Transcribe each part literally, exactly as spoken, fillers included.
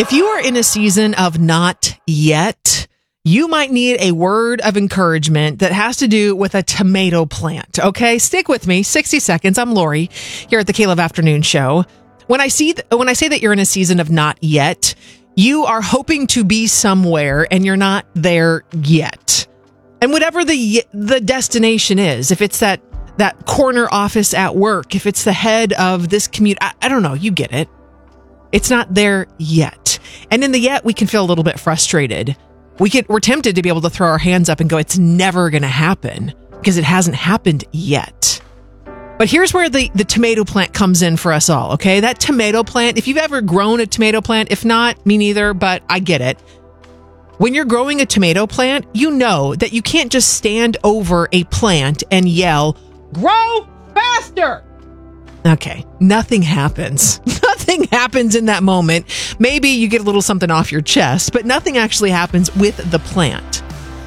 If you are in a season of not yet, you might need a word of encouragement that has to do with a tomato plant. Okay, stick with me. sixty seconds. I'm Lori here at the K-Love Afternoon Show. When I see th- when I say that you're in a season of not yet, you are hoping to be somewhere and you're not there yet. And whatever the the destination is, if it's that that corner office at work, if it's the head of this commute, I, I don't know, you get it. It's not there yet. And in the yet, we can feel a little bit frustrated. We get, we're tempted to be able to throw our hands up and go, it's never going to happen because it hasn't happened yet. But here's where the, the tomato plant comes in for us all, okay? That tomato plant, if you've ever grown a tomato plant, if not, me neither, but I get it. When you're growing a tomato plant, you know that you can't just stand over a plant and yell, grow faster! Okay, nothing happens. Nothing happens in that moment. Maybe you get a little something off your chest, but nothing actually happens with the plant.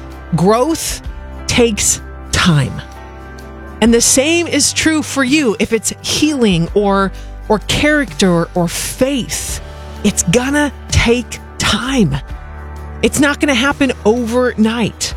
Growth takes time. And the same is true for you if it's healing or or character or faith. It's gonna take time. It's not gonna happen overnight.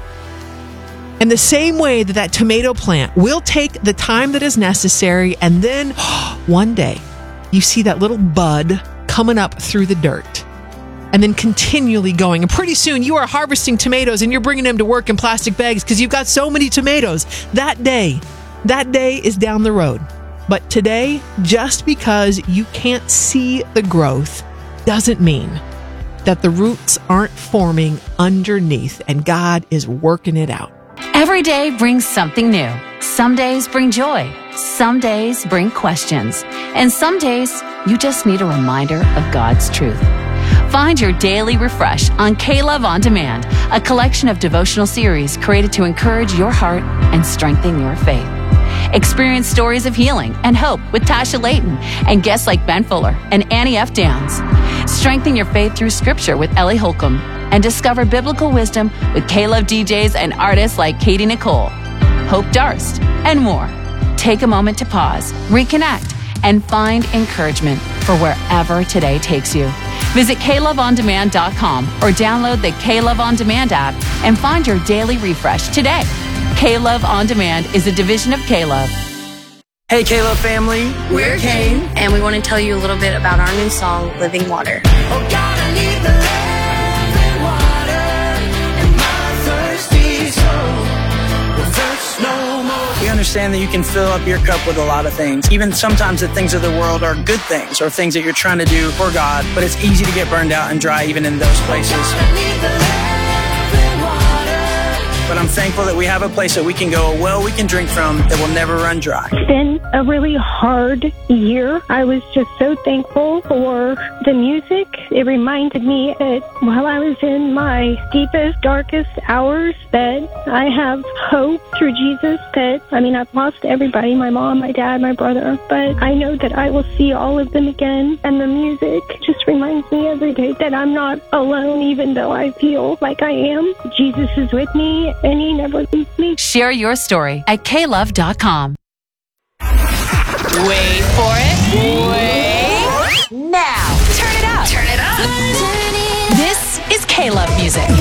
And the same way that that tomato plant will take the time that is necessary, and then one day you see that little bud coming up through the dirt and then continually going. And pretty soon you are harvesting tomatoes and you're bringing them to work in plastic bags because you've got so many tomatoes. That day, that day is down the road. But today, just because you can't see the growth doesn't mean that the roots aren't forming underneath and God is working it out. Every day brings something new. Some days bring joy. Some days bring questions. And some days, you just need a reminder of God's truth. Find your daily refresh on K-Love On Demand, a collection of devotional series created to encourage your heart and strengthen your faith. Experience stories of healing and hope with Tasha Layton and guests like Ben Fuller and Annie F. Downs. Strengthen your faith through Scripture with Ellie Holcomb and discover biblical wisdom with K-Love D Js and artists like Katie Nicole, Hope Darst, and more. Take a moment to pause, reconnect, and find encouragement for wherever today takes you. Visit K Love On Demand dot com or download the K-Love On Demand app and find your daily refresh today. K-Love On Demand is a division of K-Love. Hey, K-Love family. We're Kane, and we want to tell you a little bit about our new song, Living Water. Oh, God, I need the living water in my thirsty soul. Will thirst no more. We understand that you can fill up your cup with a lot of things. Even sometimes the things of the world are good things or things that you're trying to do for God, but it's easy to get burned out and dry even in those places. Oh, God, I need the living water. But I'm thankful that we have a place that we can go, a well we can drink from that will never run dry. It's been a really hard year. I was just so thankful for the music. It reminded me that while I was in my deepest, darkest hours, that I have hope through Jesus. That, I mean, I've lost everybody, my mom, my dad, my brother, but I know that I will see all of them again. And the music just reminds me every day that I'm not alone, even though I feel like I am. Jesus is with me, and He never leaves me. Share your story at K Love dot com. Wait for it. Wait. Now. Turn it up. Turn it up. This is K-Love music.